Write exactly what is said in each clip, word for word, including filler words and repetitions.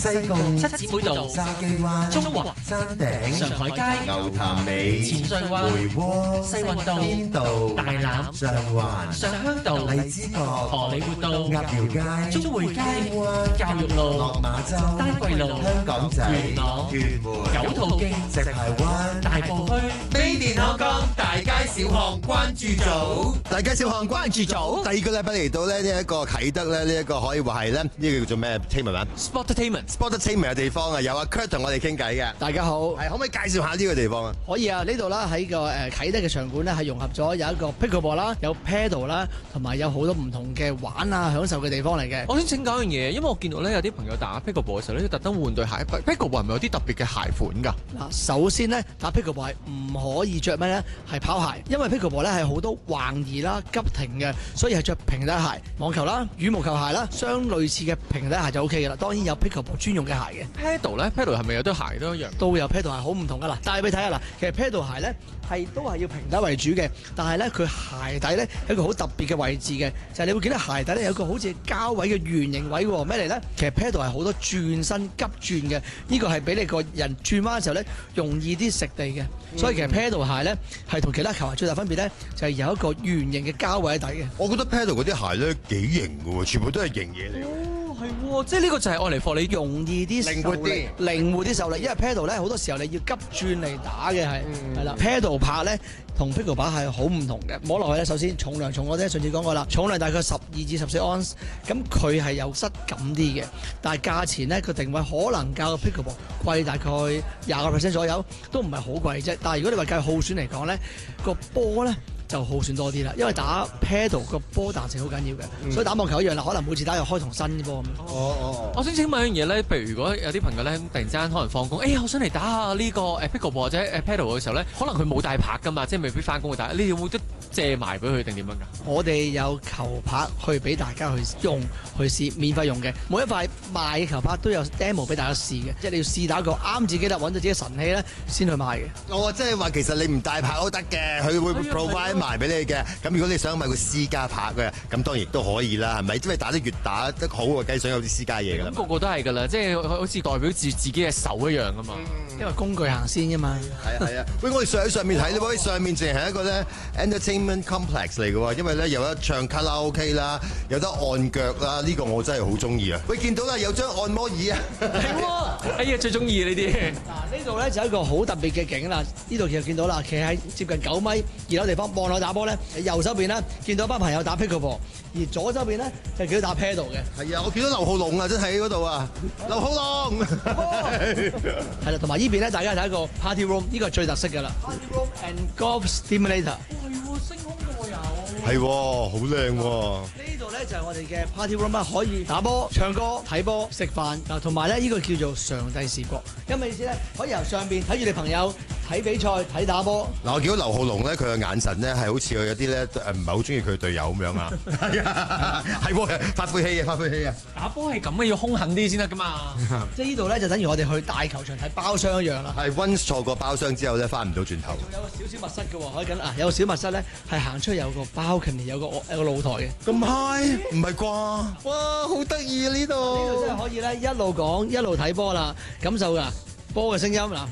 西貢、 七姊妹道、 筲箕灣、 中華山頂、 上海街、 牛潭尾、 淺水灣、 梅窩、 西運道、 邊道、 大欖、 上環、 上鄉道、 荔枝角、 荷里活道、 鴨寮街、 中匯街、 灣、 教育路、 落馬洲、 丹桂路、 香港仔、 元朗、 屯門、 九肚徑、 石排灣、 大埔墟、 飛電香港大街小巷關注組， 大街小巷關注組。第二個禮拜嚟到咧，呢一個啟德咧，呢一個可以話係咧，呢個叫做咩 entertainment 啊 Sportainment，Sportainment 嘅地方啊，有阿 Kurt 同我哋傾偈嘅。 大家好， 係可唔可以介紹下呢個地方啊？ 可以啊，呢度啦喺個誒啟德嘅場館咧，係融合咗有一個 pickleball 啦，有 paddle 啦，同埋有好多唔同嘅玩啊享受嘅地方嚟嘅。 我想請講一樣嘢，因為我見到咧有啲朋友打 pickleball 嘅時候咧，特登換對鞋。pickleball 係咪有啲特別嘅鞋款㗎？ 嗱，首先咧打 pickleball 係唔可以着咩咧？係跑鞋，因為 pickleball 咧係好多橫移啦、急停嘅，所以係着平底鞋。網球啦、羽毛球鞋啦，相類似嘅平底鞋就 O K 嘅啦。當然有 pickleball 專用嘅鞋嘅。 paddle 咧 paddle 係咪有對鞋都一樣？ 都有 paddle 鞋好唔同㗎啦，帶俾你睇下嗱，其實 paddle 鞋咧係都係要平底為主嘅，但係咧佢鞋底咧有一個好特別嘅位置嘅，就係、是、你會見到鞋底咧有一個好似膠位嘅圓形位喎，咩嚟咧？其實 paddle 係好多轉身急轉嘅，呢、這個係俾你個人轉彎嘅時候咧容易啲食地嘅，嗯、所以其實 paddle 鞋咧係同其他球鞋最大分別咧就係、是、有一個圓形嘅膠位喺底嘅。 我覺得 paddle 嗰啲鞋咧幾型㗎喎，全部都係型嘢嚟。 係喎，即係呢個就係愛嚟課你容易啲靈活啲， 靈活啲受力，因為 paddle 咧好多時候你要急轉嚟打嘅係係啦 paddle 拍咧同 pickle 拍係好唔同嘅。摸落去咧，首先重量重，我哋上次講過啦，重量大概十二至十四盎司，咁佢係有質感啲嘅，但係價錢咧個定位可能較 pickle 貴大概廿個 percent 左右，都唔係好貴啫。但係如果你話計耗損嚟講咧，個波咧就耗損多啲啦，因為打 paddle 個波彈性好緊要嘅，嗯、所以打網球一樣啦，可能每次打又開同新嘅波咁。 哦哦， 我想請問一樣嘢咧，譬如如果有啲朋友咧突然之間可能放工，哎呀我想嚟打下呢個誒 pickleball 或者誒 paddle 嘅時候咧，可能佢冇帶拍㗎嘛，即係未必翻工會打，你哋會得借埋俾佢定點樣㗎？ 我哋有球拍去俾大家去用去試，免費用嘅，每一塊賣嘅球拍都有 demo 俾大家試嘅，即係你要試打個啱自己啦，揾到自己神器咧先去買嘅。 哦，即係話其實你唔帶拍都得嘅，佢會 provide 埋俾你嘅。咁如果你想買個私家拍嘅，咁當然都可以啦，係咪？因為打得越打得好嘅，梗係想有啲私家嘢㗎啦。 個個都係㗎啦，即係好似代表住自己嘅手一樣㗎嘛。 嗯、因為工具行先㗎嘛。 係啊係啊。喂，我哋上喺上面睇，你可以上面淨係一個咧 entertainment complex 嚟嘅喎，因為咧有得唱卡拉 OK 啦，有得按腳啦，呢、呢個我真係好中意啊！喂，見到啦，有張按摩椅啊。 係喎，哎呀最中意呢啲。 嗱呢度咧就係一個好特別嘅景啦，呢度其實見到啦，企喺接近九米二樓地方望落打波咧。右手邊咧見到一班朋友打 pickleball，而左手邊咧就見到打 paddle 嘅。 係啊，我見到劉浩龍啊，真係喺嗰度啊，劉浩龍。 係啦，同埋呢邊咧，大家睇一個 party room， 呢個係最特色㗎啦。Party room and golf stimulator。 係喎，星空嘅喎有。 係喎，好靚喎。 呢度咧就係我哋嘅 party room 啦，可以打波、唱歌、睇波、食飯，嗱同埋咧呢個叫做上帝視角，咁嘅意思咧可以由上邊睇住你朋友睇比賽、睇打波。 嗱，我見到劉浩龍咧，佢嘅眼神咧係好似佢有啲咧誒唔係好中意佢隊友咁樣啊。係啊，係喎，發晦氣啊，發晦氣啊！ 打波係咁嘅，要兇狠啲先得㗎嘛。 即係呢度咧就等於我哋去大球場睇包廂一樣啦。 係 once 錯過包廂之後咧，翻唔到轉頭。 仲有個少少密室嘅喎，可以緊啊！有個小密室咧係行出去有個 balcony，有個有個露台嘅。 咁 high 唔係啩？哇，好得意啊呢度！ 呢度真係可以咧一路講一路睇波啦，感受㗎波嘅聲音嗱，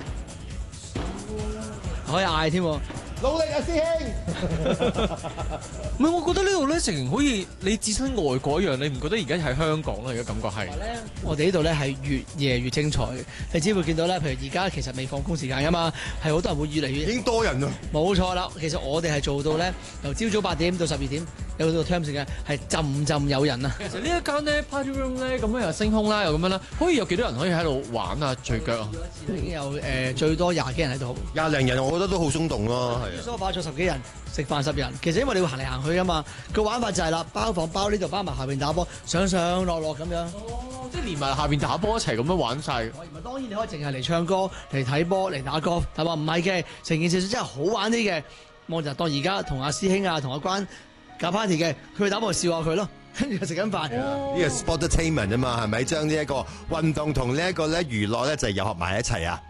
可以嗌添。 努力啊，師兄！ 唔係，我覺得呢度咧，成好似你置身外國一樣，你唔覺得而家喺香港咧？而家感覺係。 我哋呢度咧係越夜越精彩嘅，你只會見到咧，譬如而家其實未放工時間㗎嘛，係好多人會越嚟越。 已經多人啦。 冇錯啦，其實我哋係做到咧，由朝早八點到十二點，有到 term 時間係浸浸有人啊。 其實呢一間咧 party room 咧，咁樣又星空啦，又咁樣啦，可以有幾多人可以喺度玩啊、聚腳啊？ 已經有誒、呃、最多廿幾人喺度。 廿零人，我覺得都好鬆動咯，係啊。 梳化坐十幾人，食飯十人，其實因為你會行嚟行去㗎嘛，個玩法就係啦，包房包呢度，包埋下邊打波，上上落落咁樣。 哦，即係連埋下邊打波一齊咁樣玩晒。 唔係，當然你可以淨係嚟唱歌、嚟睇波、嚟打歌，係嘛？唔係嘅，成件事真係好玩啲嘅。我就當而家同阿師兄啊、同阿關搞 party 嘅，佢去打波笑下佢咯，跟住食緊飯。 呢個 sportainment 啊嘛，係咪將呢一個運動同呢一個咧娛樂咧就係糅合埋一齊啊？